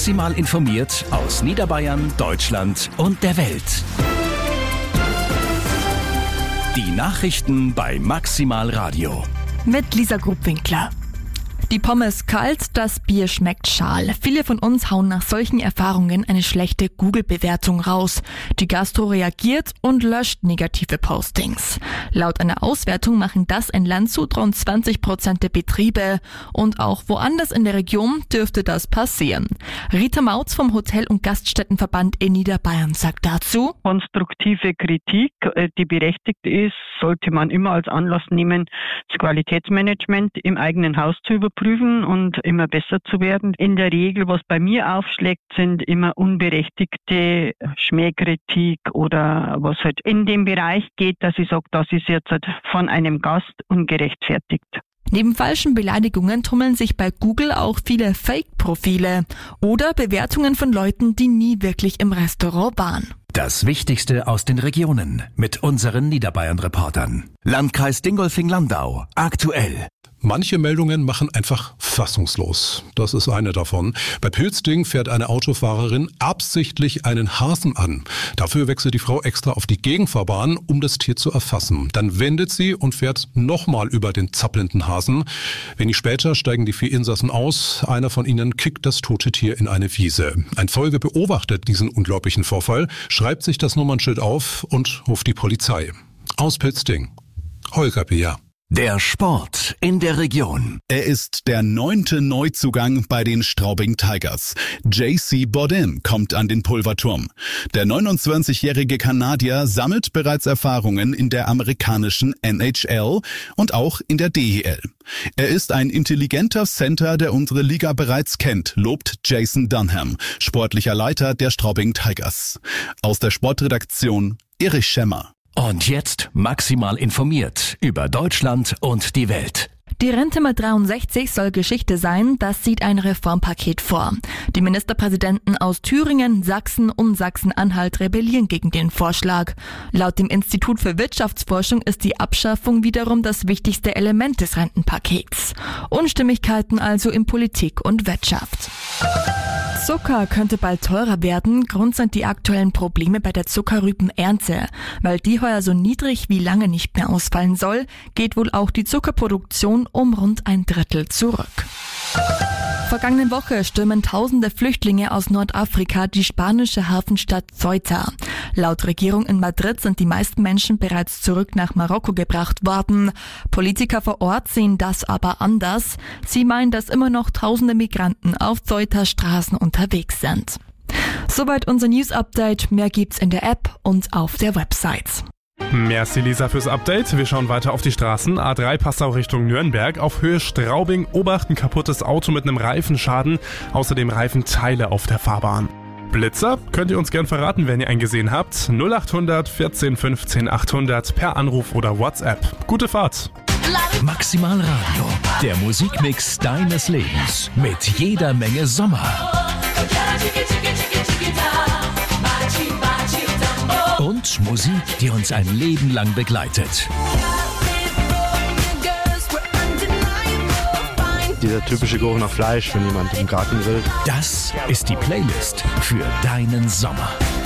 Maximal informiert aus Niederbayern, Deutschland und der Welt. Die Nachrichten bei Maximal Radio. Mit Lisa Grubwinkler. Die Pommes kalt, das Bier schmeckt schal. Viele von uns hauen nach solchen Erfahrungen eine schlechte Google-Bewertung raus. Die Gastro reagiert und löscht negative Postings. Laut einer Auswertung machen das in Landshut rund 20% der Betriebe. Und auch woanders in der Region dürfte das passieren. Rita Mautz vom Hotel- und Gaststättenverband in Niederbayern sagt dazu: Konstruktive Kritik, die berechtigt ist, sollte man immer als Anlass nehmen, das Qualitätsmanagement im eigenen Haus zu überprüfen und immer besser zu werden. In der Regel, was bei mir aufschlägt, sind immer unberechtigte Schmähkritik oder was halt in dem Bereich geht, dass ich sage, das ist jetzt halt von einem Gast ungerechtfertigt. Neben falschen Beleidigungen tummeln sich bei Google auch viele Fake-Profile oder Bewertungen von Leuten, die nie wirklich im Restaurant waren. Das Wichtigste aus den Regionen mit unseren Niederbayern-Reportern. Landkreis Dingolfing-Landau, aktuell. Manche Meldungen machen einfach fassungslos. Das ist eine davon. Bei Pilzding fährt eine Autofahrerin absichtlich einen Hasen an. Dafür wechselt die Frau extra auf die Gegenfahrbahn, um das Tier zu erfassen. Dann wendet sie und fährt nochmal über den zappelnden Hasen. Wenig später steigen die 4 Insassen aus. Einer von ihnen kickt das tote Tier in eine Wiese. Ein Zeuge beobachtet diesen unglaublichen Vorfall, schreibt sich das Nummernschild auf und ruft die Polizei. Aus Pilzding, Holger Beer. Der Sport in der Region. Er ist der 9. Neuzugang bei den Straubing Tigers. JC Bodin kommt an den Pulverturm. Der 29-jährige Kanadier sammelt bereits Erfahrungen in der amerikanischen NHL und auch in der DEL. Er ist ein intelligenter Center, der unsere Liga bereits kennt, lobt Jason Dunham, sportlicher Leiter der Straubing Tigers. Aus der Sportredaktion Erich Schemmer. Und jetzt maximal informiert über Deutschland und die Welt. Die Rente mit 63 soll Geschichte sein, das sieht ein Reformpaket vor. Die Ministerpräsidenten aus Thüringen, Sachsen und Sachsen-Anhalt rebellieren gegen den Vorschlag. Laut dem Institut für Wirtschaftsforschung ist die Abschaffung wiederum das wichtigste Element des Rentenpakets. Unstimmigkeiten also in Politik und Wirtschaft. Zucker könnte bald teurer werden. Grund sind die aktuellen Probleme bei der Zuckerrübenernte. Weil die heuer so niedrig wie lange nicht mehr ausfallen soll, geht wohl auch die Zuckerproduktion um rund 1/3 zurück. Vergangene Woche stürmen tausende Flüchtlinge aus Nordafrika die spanische Hafenstadt Ceuta. Laut Regierung in Madrid sind die meisten Menschen bereits zurück nach Marokko gebracht worden. Politiker vor Ort sehen das aber anders. Sie meinen, dass immer noch tausende Migranten auf Ceutas Straßen unterwegs sind. Soweit unser News-Update. Mehr gibt's in der App und auf der Website. Merci Lisa fürs Update. Wir schauen weiter auf die Straßen. A3 Passau Richtung Nürnberg. Auf Höhe Straubing. Obacht, ein kaputtes Auto mit einem Reifenschaden. Außerdem Reifenteile auf der Fahrbahn. Blitzer könnt ihr uns gern verraten, wenn ihr einen gesehen habt. 0800 14 15 800 per Anruf oder WhatsApp. Gute Fahrt. Maximal Radio, der Musikmix deines Lebens mit jeder Menge Sommer. Und Musik, die uns ein Leben lang begleitet. Dieser typische Geruch nach Fleisch, wenn jemand im Garten grillt. Das ist die Playlist für deinen Sommer.